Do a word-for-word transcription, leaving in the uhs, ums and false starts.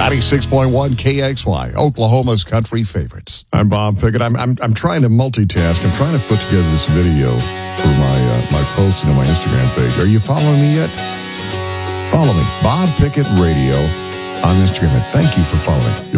ninety-six point one K X Y, Oklahoma's country favorites. I'm Bob Pickett. I'm, I'm, I'm trying to multitask. I'm trying to put together this video for my, uh, my posting on my Instagram page. Are you following me yet? Follow me, Bob Pickett Radio on Instagram. And thank you for following. You'll